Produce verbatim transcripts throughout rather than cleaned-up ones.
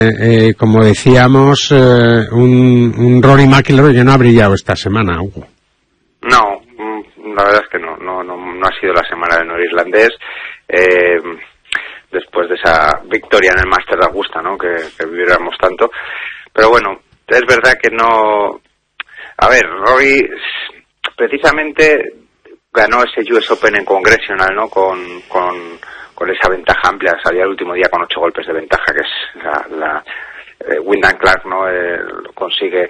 Eh, como decíamos, eh, un, un Rory McIlroy que no ha brillado esta semana, Hugo. No, la verdad es que no, no, no, no ha sido la semana del norirlandés. Eh, después de esa victoria en el Masters de Augusta, ¿no? Que, que viviéramos tanto. Pero bueno, es verdad que no... A ver, Rory precisamente ganó ese U S Open en Congressional, ¿no? Con, con, con esa ventaja amplia. Salía el último día con ocho golpes de ventaja, que es la... la eh, Wyndham Clark, ¿no? Eh, consigue,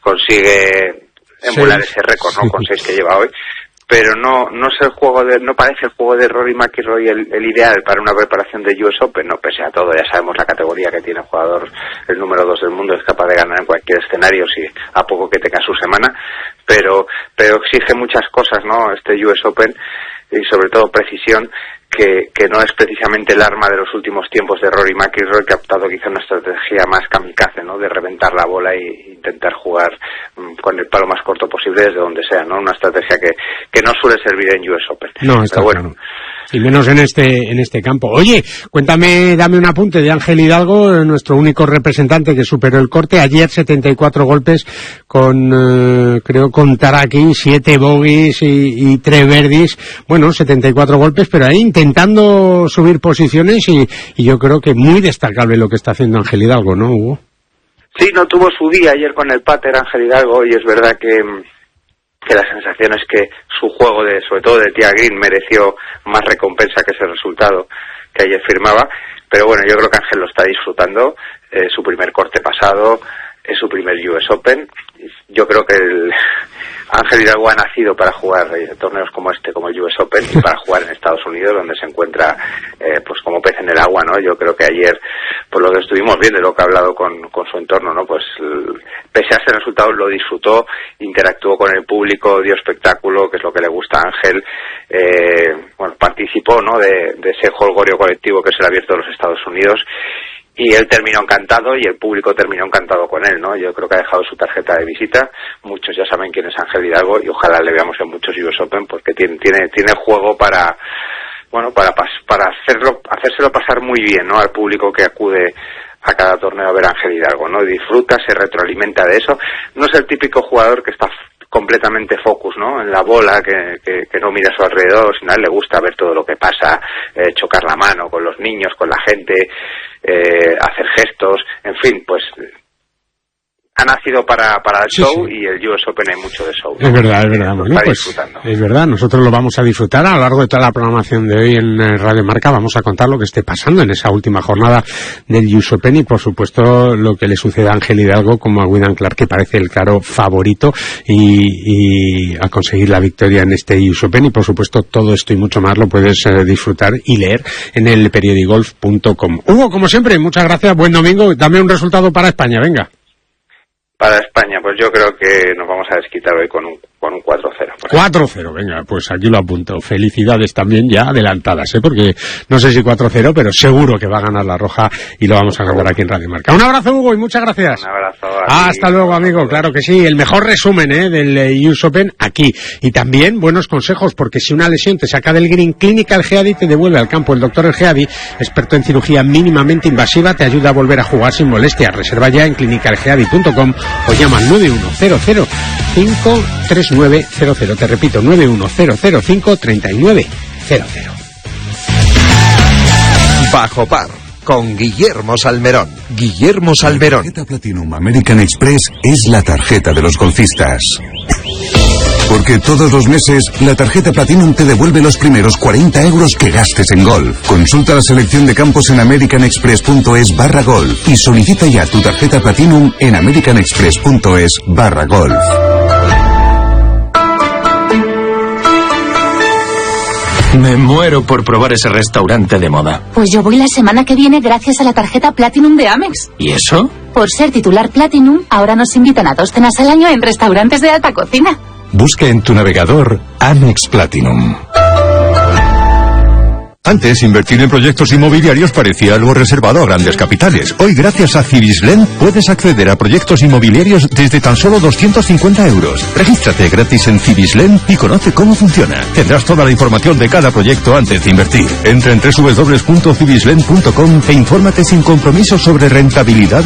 consigue emular sí. ese récord, ¿no? Con seis que lleva hoy. Pero no no es el juego de no parece el juego de Rory McIlroy el, el ideal para una preparación de U S Open. No, pese a todo, ya sabemos la categoría que tiene el jugador, el número dos del mundo, es capaz de ganar en cualquier escenario si a poco que tenga su semana, pero pero exige muchas cosas, ¿no? Este U S Open, y sobre todo precisión, que, que no es precisamente el arma de los últimos tiempos de Rory McIlroy, que ha optado quizá una estrategia más kamikaze, ¿no? De reventar la bola e intentar jugar um, con el palo más corto posible desde donde sea, ¿no? Una estrategia que, que no suele servir en U S Open. No, está Pero bueno. Claro. Y menos en este en este campo. Oye, cuéntame, dame un apunte de Ángel Hidalgo, nuestro único representante que superó el corte. Ayer setenta y cuatro golpes con, eh, creo, contar aquí, siete bogies y, y tres birdies. Bueno, setenta y cuatro golpes, pero ahí intentando subir posiciones y, y yo creo que muy destacable lo que está haciendo Ángel Hidalgo, ¿no, Hugo? Sí, no tuvo su día ayer con el pater Ángel Hidalgo, y es verdad que... que la sensación es que su juego, de sobre todo de tía green, mereció más recompensa que ese resultado que ayer firmaba, pero bueno, yo creo que Ángel lo está disfrutando, eh, su primer corte pasado, es su primer U S Open. Yo creo que el Ángel Hidalgo ha nacido para jugar eh, torneos como este, como el U S Open, y para jugar en Estados Unidos, donde se encuentra eh, pues como pez en el agua, ¿no? Yo creo que ayer, por lo que estuvimos viendo y lo que ha hablado con, con su entorno, ¿no? Pues el, pese a ese resultado lo disfrutó, interactuó con el público, dio espectáculo, que es lo que le gusta a Ángel, eh, bueno, participó, ¿no? De, de ese jolgorio colectivo que es el Abierto de los Estados Unidos. Y él terminó encantado y el público terminó encantado con él, ¿no? Yo creo que ha dejado su tarjeta de visita. Muchos ya saben quién es Ángel Hidalgo y ojalá le veamos en muchos U S Open, porque tiene tiene tiene juego para, bueno, para para hacerlo hacérselo pasar muy bien, ¿no? Al público que acude a cada torneo a ver a Ángel Hidalgo, ¿no? Disfruta, se retroalimenta de eso. No es el típico jugador que está completamente focus, ¿no? En la bola, que, que, que no mira a su alrededor, sino a él le gusta ver todo lo que pasa, eh, chocar la mano con los niños, con la gente, eh, hacer gestos, en fin, pues ha nacido para, para el sí, show, sí. Y el U S Open hay mucho de show, ¿no? Es verdad, es verdad. Lo Bueno, está pues, disfrutando. es verdad, nosotros lo vamos a disfrutar a lo largo de toda la programación de hoy en Radio Marca. Vamos a contar lo que esté pasando en esa última jornada del U S Open y, por supuesto, lo que le suceda a Ángel Hidalgo como a Wyndham Clark, que parece el claro favorito y, y a conseguir la victoria en este U S Open. Y, por supuesto, todo esto y mucho más lo puedes eh, disfrutar y leer en el periodigolf punto com. Hugo, como siempre, muchas gracias, buen domingo. Dame un resultado para España, venga. Para España, pues yo creo que nos vamos a desquitar hoy con un, con un cuatro cero. cuatro cero, venga, pues aquí lo apunto. Felicidades también ya adelantadas, ¿eh? Porque no sé si cuatro cero, pero seguro que va a ganar la Roja y lo vamos a ganar aquí en Radio Marca. Un abrazo, Hugo, y muchas gracias. Un abrazo. Ah, hasta luego, amigo. Claro que sí. El mejor resumen, ¿eh? del U S Open aquí. Y también buenos consejos, porque si una lesión te saca del green, Clínica El Geadi te devuelve al campo. El doctor El Geadi, experto en cirugía mínimamente invasiva, te ayuda a volver a jugar sin molestia. Reserva ya en clínica el geadi punto com o llama al nueve uno cero cero cinco tres nueve cero cero. Te repito, nueve uno cero cero cinco tres nueve cero cero. Bajo par con Guillermo Salmerón. Guillermo Salmerón. La tarjeta Platinum American Express es la tarjeta de los golfistas. Porque todos los meses, la tarjeta Platinum te devuelve los primeros cuarenta euros que gastes en golf. Consulta la selección de campos en americanexpress.es barra golf y solicita ya tu tarjeta Platinum en americanexpress.es barra golf. Me muero por probar ese restaurante de moda. Pues yo voy la semana que viene gracias a la tarjeta Platinum de Amex. ¿Y eso? Por ser titular Platinum, ahora nos invitan a dos cenas al año en restaurantes de alta cocina. Busca en tu navegador Amex Platinum. Antes, invertir en proyectos inmobiliarios parecía algo reservado a grandes capitales. Hoy, gracias a Cibislen, puedes acceder a proyectos inmobiliarios desde tan solo doscientos cincuenta euros. Regístrate gratis en Cibislen y conoce cómo funciona. Tendrás toda la información de cada proyecto antes de invertir. Entra en doble u doble u doble u punto cibislen punto com e infórmate sin compromiso sobre rentabilidad